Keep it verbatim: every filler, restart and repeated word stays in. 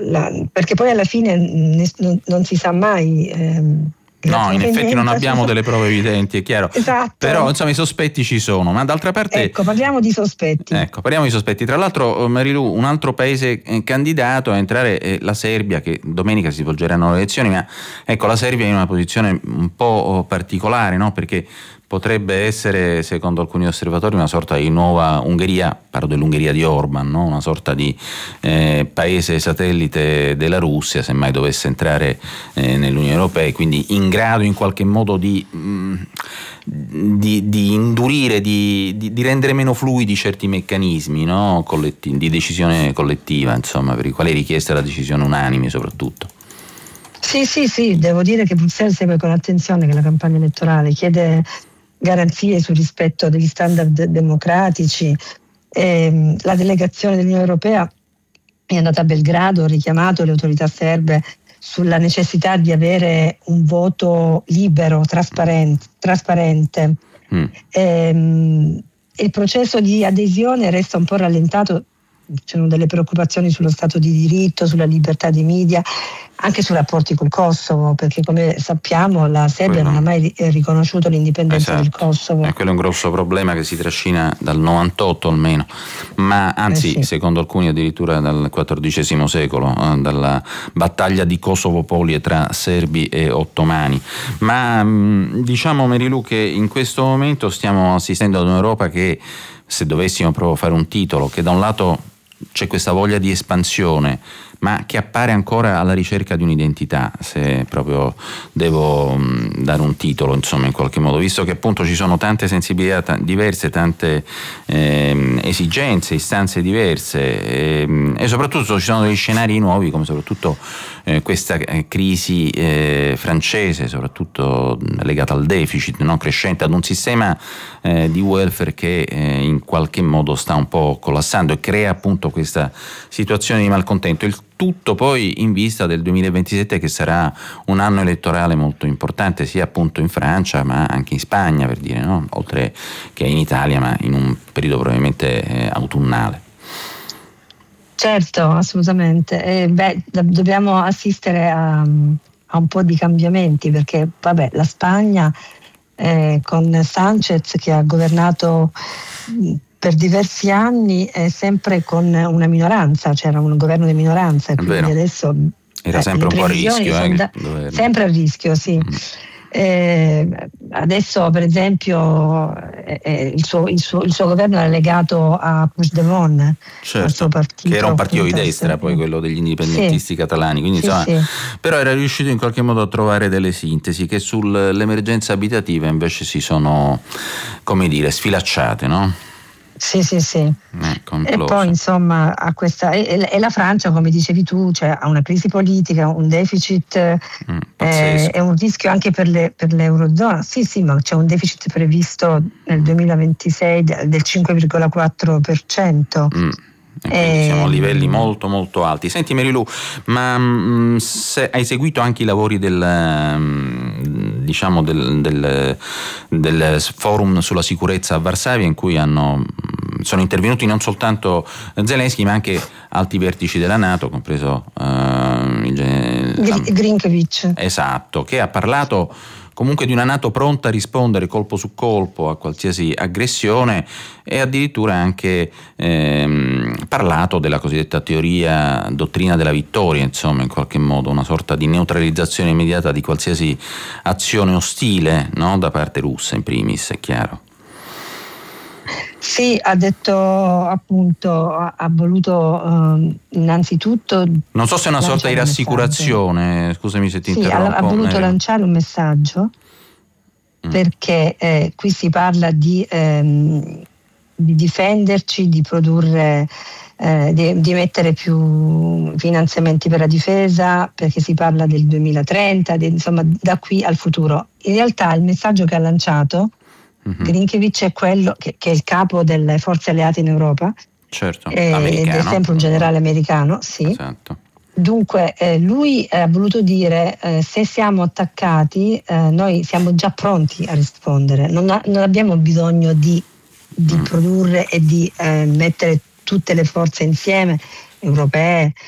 la, perché poi alla fine ne, non, non si sa mai. Ehm, No, in effetti non abbiamo delle prove evidenti, è chiaro. Esatto. Però insomma i sospetti ci sono, ma d'altra parte... Ecco, parliamo di sospetti. Ecco, parliamo di sospetti. Tra l'altro, Marilu, un altro paese candidato a entrare è la Serbia, che domenica si svolgeranno le elezioni, ma ecco, la Serbia è in una posizione un po' particolare, no? Perché potrebbe essere, secondo alcuni osservatori, una sorta di nuova Ungheria, parlo dell'Ungheria di Orban, no? Una sorta di eh, paese satellite della Russia, se mai dovesse entrare eh, nell'Unione Europea, e quindi in grado in qualche modo di, mh, di, di indurire, di, di, di rendere meno fluidi certi meccanismi, no? Colletti- di decisione collettiva, insomma, per i quali è richiesta la decisione unanime soprattutto. Sì, sì, sì, devo dire che Bruxelles segue con attenzione che la campagna elettorale chiede garanzie sul rispetto degli standard democratici. E la delegazione dell'Unione Europea è andata a Belgrado, ha richiamato le autorità serbe sulla necessità di avere un voto libero, trasparente. trasparente. Mm. E, il processo di adesione resta un po' rallentato, c'erano delle preoccupazioni sullo Stato di diritto, sulla libertà dei media, anche sui rapporti col Kosovo, perché come sappiamo la Serbia quello, non ha mai riconosciuto l'indipendenza esatto, del Kosovo. E quello è un grosso problema che si trascina dal novantotto almeno, ma anzi eh sì. secondo alcuni addirittura dal quattordicesimo secolo, eh, dalla battaglia di Kosovo Polie tra serbi e ottomani. Ma mh, diciamo, Marilu, che in questo momento stiamo assistendo ad un'Europa che, se dovessimo proprio fare un titolo, che da un lato c'è questa voglia di espansione, ma che appare ancora alla ricerca di un'identità, se proprio devo mh, dare un titolo, insomma, in qualche modo, visto che appunto ci sono tante sensibilità t- diverse, tante eh, esigenze, istanze diverse e, e soprattutto ci sono degli scenari nuovi, come soprattutto eh, questa eh, crisi eh, francese, soprattutto legata al deficit, no? Crescente, ad un sistema eh, di welfare che eh, in qualche modo sta un po' collassando e crea appunto questa situazione di malcontento. Il tutto poi in vista del duemilaventisette, che sarà un anno elettorale molto importante sia appunto in Francia ma anche in Spagna, per dire, no? Oltre che in Italia, ma in un periodo probabilmente eh, autunnale. Certo, assolutamente. Eh, beh, dobbiamo assistere a, a un po' di cambiamenti, perché vabbè, la Spagna eh, con Sánchez, che ha governato per diversi anni è sempre con una minoranza, c'era un governo di minoranza, e quindi vero. adesso era eh, sempre un po' a rischio, eh, da, sempre a rischio, sì. Mm. Eh, adesso per esempio eh, il, suo, il, suo, il suo governo era legato a Puigdemont, certo, al suo partito, che era un partito di destra, poi quello degli indipendentisti sì. catalani, quindi sì, insomma, sì. Però era riuscito in qualche modo a trovare delle sintesi che sull'emergenza abitativa invece si sono, come dire, sfilacciate, no? Sì, sì, sì. Eh, e poi insomma a questa e, e la Francia, come dicevi tu, cioè, ha una crisi politica, un deficit mm, eh, è un rischio anche per, le, per l'Eurozona. Sì, sì, ma c'è un deficit previsto nel duemilaventisei del cinque virgola quattro per cento. Mm. E quindi siamo a livelli molto molto alti. Senti Marilu, ma mh, se hai seguito anche i lavori del mh, diciamo del, del, del forum sulla sicurezza a Varsavia, in cui hanno mh, sono intervenuti non soltanto Zelensky ma anche alti vertici della NATO, compreso uh, il Gr- Grinkevic. Esatto, che ha parlato comunque di una NATO pronta a rispondere colpo su colpo a qualsiasi aggressione, e addirittura anche ehm, parlato della cosiddetta teoria dottrina della vittoria, insomma, in qualche modo una sorta di neutralizzazione immediata di qualsiasi azione ostile, no? Da parte russa in primis, è chiaro. Sì, ha detto appunto, ha, ha voluto um, innanzitutto. Non so se è una sorta di rassicurazione, scusami se ti sì, interrompo. Ha, ha voluto eh. lanciare un messaggio mm. perché eh, qui si parla di, ehm, di difenderci, di produrre, eh, di, di mettere più finanziamenti per la difesa, perché si parla del duemilatrenta, di, insomma da qui al futuro. In realtà il messaggio che ha lanciato Mm-hmm. Grinkevic è quello che, che è il capo delle forze alleate in Europa, certo, eh, ed è sempre un generale americano, sì. Esatto. Dunque eh, lui ha voluto dire eh, se siamo attaccati eh, noi siamo già pronti a rispondere, non, ha, non abbiamo bisogno di, di mm. produrre e di eh, mettere tutte le forze insieme, europee,